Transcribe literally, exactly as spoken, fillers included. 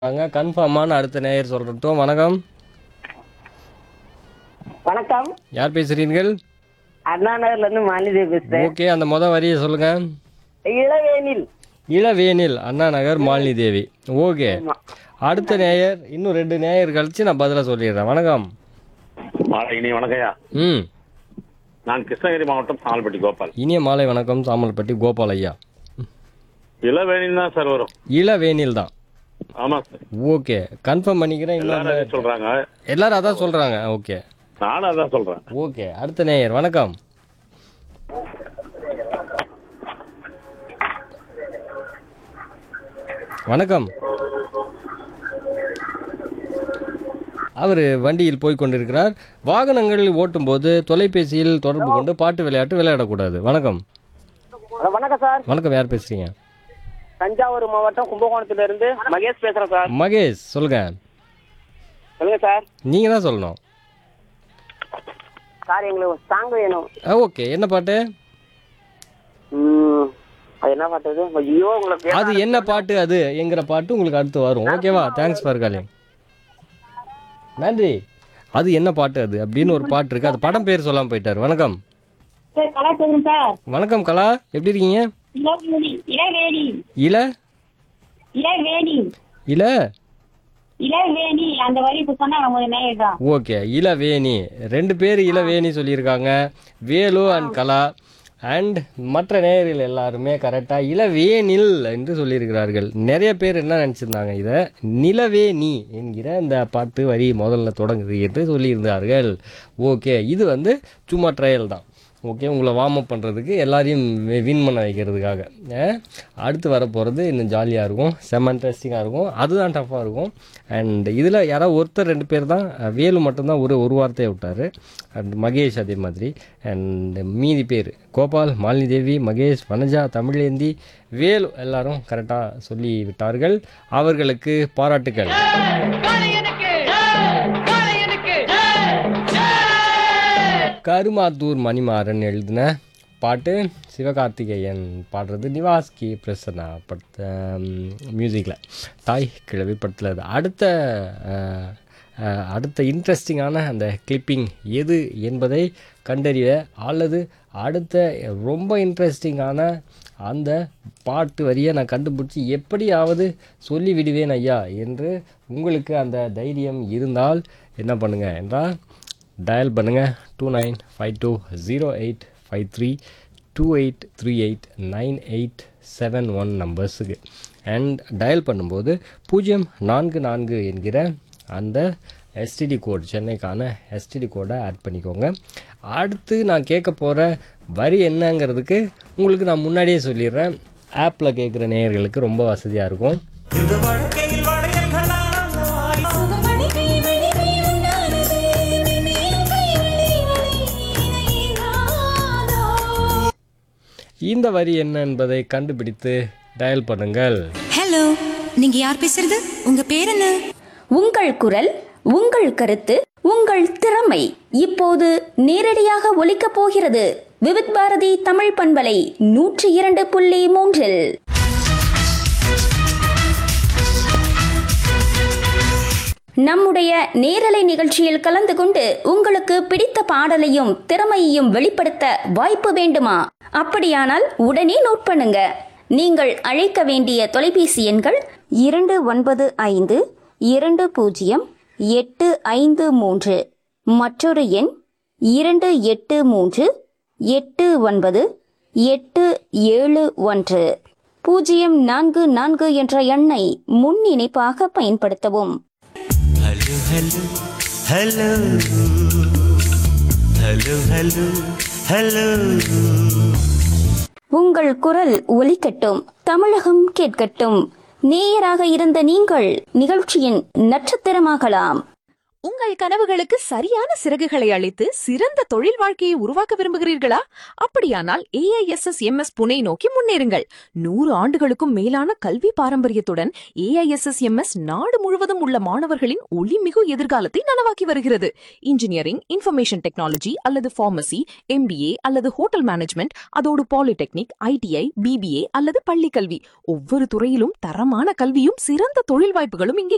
அங்க கன்ஃபார்மான அடுத்த நேயர் சொல்றட்டும். வணக்கம். வணக்கம். யார் பேசுறீர்கள்? அண்ணா நகர்ல இருந்து மாலிதேவி பேசுறேன். ஓகே, அந்த முத வரியை சொல்லுங்க. இளவேனில். இளவேனில், அண்ணா நகர், மாலினி தேவி. ஓகே, அடுத்த நேயர் இன்னும் ரெண்டு நேயர் கழிச்சு நான் பதில சொல்லிடுறேன். வணக்கம். இனி வணக்கம்யா. ம் நான் கிருஷ்ணகிரி மாவட்டம் சாமல்பட்டி கோபால். இனிய மாலை வணக்கம். சாமல்பட்டி கோபால் ஐயா. இளவேனில் தான் சார் வரும். இளவேனில் தான். ஆமா சார். ஓகே, கன்ஃபார்ம் பண்ணிக்கிறேன். எல்லாரும் இன்னொரு அதான் சொல்றாங்க. எல்லாரும் அதான் சொல்றாங்க. ஓகே நானும் அதான் சொல்றேன். ஓகே, அடுத்த நேயர். வணக்கம். வணக்கம். அவர் வண்டியில் போய் கொண்டிருக்கிறார். வாகனங்களில் ஓட்டும் போது தொலைபேசியில் தொடர்பு கொண்டு பாட்டு விளையாட்டு விளையாடக்கூடாது. வணக்கம். வணக்கம் சார். வணக்கம், யார் பேசுறீங்க? தஞ்சாவூர் மாவட்டம் கும்பகோணத்துல இருந்து மகேஷ் பேசுறேன் சார். மகேஷ், சொல்லுங்க. சொல்லுங்க சார். நீங்க தான் சொல்லணும். சார் எங்களுக்கு சாங் வேணும். ஓகே, என்ன பாட்டு? ம், அது என்ன பாட்டு அது? ஐயோ உங்களுக்கு அது என்ன பாட்டு அது என்கிற பாட்டு உங்களுக்கு அடுத்து வரும். ஓகேவா? Thanks for calling. நன்றி. அது என்ன பாட்டு அது அப்படின்னு ஒரு பாட்டு இருக்கு. அது படம் பேர் சொல்லாம போயிட்டாரு. வணக்கம். சார் கலா சொல்லுங்க சார். வணக்கம் கலா, எப்படி இருக்கீங்க? இளவேணி இளவேணி இல இளவேணி இல இளவேணி அந்த வரி இப்ப சொன்னா நம்ம நேயர் தான். ஓகே, இளவேணி. ரெண்டு பேர் இளவேணி சொல்லியிருக்காங்க. வேலு அண்ட் கலா அண்ட் மற்ற நேயர்கள் எல்லாருமே கரெக்டாக இளவேனில் என்று சொல்லியிருக்கிறார்கள். நிறைய பேர் என்ன நினச்சிருந்தாங்க, இதை நிலவேணி என்கிற இந்த பாட்டு வரி முதல்ல தொடங்குது என்று சொல்லியிருந்தார்கள். ஓகே, இது வந்து சும்மா ட்ரையல் தான். ஓகே, உங்களை வார்ம் அப் பண்ணுறதுக்கு, எல்லாரையும் வின் பண்ண வைக்கிறதுக்காக. அடுத்து வரப்போகிறது இன்னும் ஜாலியாக இருக்கும், செம்ம இன்ட்ரெஸ்டிங்காக இருக்கும். அதுதான் டஃப்பாக இருக்கும். அண்ட் இதில் யாராவது ஒருத்தர் ரெண்டு பேர் தான், வேலு மட்டும்தான் ஒரு ஒரு வார்த்தையை விட்டார். அண்ட் மகேஷ் அதே மாதிரி. அண்ட் மீதி பேர் கோபால், மாலினி தேவி, மகேஷ், வனஜா, தமிழேந்தி, வேலு எல்லாரும் கரெக்டாக சொல்லி விட்டார்கள். அவர்களுக்கு பாராட்டுக்கள். கருமாத்தூர் மணிமாறன் எழுதின பாட்டு, சிவகார்த்திகேயன் பாடுறது, நிவாஸ் கே பிரசன்னா படுத்த மியூசிக்கில், தாய் கிழவி படத்தில். அடுத்த அடுத்த இன்ட்ரெஸ்டிங்கான அந்த கிளிப்பிங் எது என்பதை கண்டறிய, அல்லது அடுத்த ரொம்ப இன்ட்ரெஸ்டிங்கான அந்த பாட்டு வரியை நான் கண்டுபிடிச்சி எப்படியாவது சொல்லி விடுவேன் ஐயா என்று உங்களுக்கு அந்த தைரியம் இருந்தால் என்ன பண்ணுங்கள் என்றால் டயல் பண்ணுங்கள் two nine five two zero eight five three two eight three eight nine eight seven one நம்பர்ஸுக்கு. And dial பண்ணும்போது பூஜ்ஜியம் நான்கு நான்கு என்கிற அந்த எஸ்டிடி கோட், சென்னைக்கான எஸ்டிடி கோடை ஆட் பண்ணிக்கோங்க. அடுத்து நான் கேட்க போகிற வரி என்னங்கிறதுக்கு உங்களுக்கு நான் முன்னாடியே சொல்லிடுறேன். ஆப்பில் கேட்குற நேயர்களுக்கு ரொம்ப வசதியாக இருக்கும். இந்த வரி என்ன என்பதை கண்டுபிடித்து டயல் பண்ணுங்கள். ஹலோ, நீங்க யார் பேசுறது? உங்க பேர் என்ன? உங்கள் குரல், உங்கள் கருத்து, உங்கள் திறமை இப்போது நேரடியாக ஒலிக்கப் போகிறது. விவித் பாரதி தமிழ் பண்பலை நூற்றி இரண்டு புள்ளி மூன்றில். நம்முடைய நேரலை நிகழ்ச்சியில் கலந்து கொண்டு உங்களுக்கு பிடித்த பாடலையும் திறமையையும் வெளிப்படுத்த வாய்ப்பு வேண்டுமா? அப்படியானால் உடனே நோட் பண்ணுங்க. நீங்கள் அழைக்க வேண்டிய தொலைபேசி எண்கள் இரண்டு ஒன்பது ஐந்து இரண்டு பூஜ்ஜியம் எட்டு ஐந்து மூன்று, மற்றொரு எண் இரண்டு எட்டு மூன்று எட்டு ஒன்பது எட்டு ஏழு ஒன்று. பூஜ்ஜியம் நான்கு நான்கு என்ற எண்ணை முன் இணைப்பாக பயன்படுத்தவும். Hello, hello, hello, hello, hello, hello. உங்கள் குரல் ஒலிக்கட்டும், தமிழகம் கேட்கட்டும். நேயராக இருந்த நீங்கள் நிகழ்ச்சியின் நட்சத்திரமாகலாம். உங்கள் கனவுகளுக்கு சரியான சிறகுகளை அளித்து சிறந்த தொழில் வாழ்க்கையை உருவாக்க விரும்புகிறீர்களா? அப்படியானால் ஏ I S S M S Pune நோக்கி முன்னேறுங்கள். நூறு ஆண்டுகளுக்கும் மேலான கல்வி பாரம்பரியத்துடன் ஏ I S S M S நாடு முழுவதும் உள்ள மாணவர்களின் ஒளிமிகு எதிர்காலத்தை நனவாக்கி வருகிறது. இன்ஜினியரிங், இன்ஃபர்மேஷன் டெக்னாலஜி அல்லது பார்மசி, எம் பி ஏ அல்லது ஹோட்டல் மேனேஜ்மெண்ட், அதோடு polytechnic, I D I, B B A அல்லது பள்ளி கல்வி, ஒவ்வொரு துறையிலும் தரமான கல்வியும் சிறந்த தொழில் வாய்ப்புகளும் இங்கே